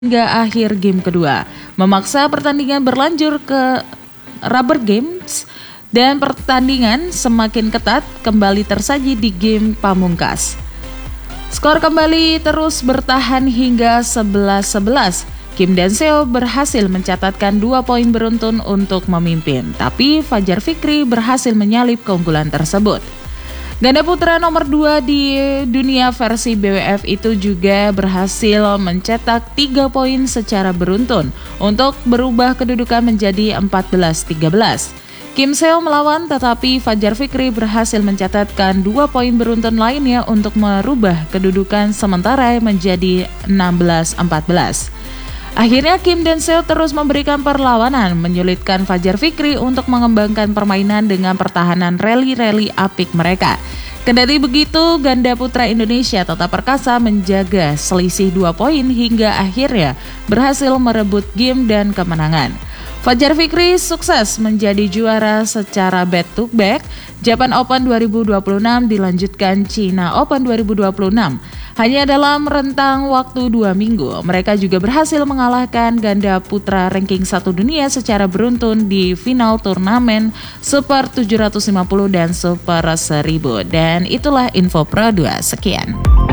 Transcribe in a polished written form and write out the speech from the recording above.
hingga akhir game kedua, memaksa pertandingan berlanjut ke rubber games dan pertandingan semakin ketat kembali tersaji di game pamungkas. Skor kembali terus bertahan hingga 11-11. Kim dan Seo berhasil mencatatkan 2 poin beruntun untuk memimpin, tapi Fajar Fikri berhasil menyalip keunggulan tersebut. Ganda putra nomor 2 di dunia versi BWF itu juga berhasil mencetak 3 poin secara beruntun untuk berubah kedudukan menjadi 14-13. Kim Seo melawan, tetapi Fajar Fikri berhasil mencatatkan 2 poin beruntun lainnya untuk merubah kedudukan sementara menjadi 16-14. Akhirnya Kim dan Seo terus memberikan perlawanan, menyulitkan Fajar Fikri untuk mengembangkan permainan dengan pertahanan rally apik mereka. Kendati begitu, ganda putra Indonesia tetap perkasa menjaga selisih 2 poin hingga akhirnya berhasil merebut game dan kemenangan. Fajar Fikri sukses menjadi juara secara back-to-back. Japan Open 2026 dilanjutkan China Open 2026. Hanya dalam rentang waktu 2 minggu, mereka juga berhasil mengalahkan ganda putra ranking 1 dunia secara beruntun di final turnamen Super 750 dan Super 1000. Dan itulah Info Pro 2. Sekian.